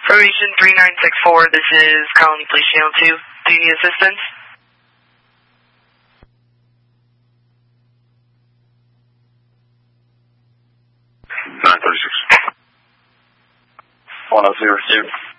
Formation 3964, this is Colony Police Channel 2. Do you need assistance? 936. 1002.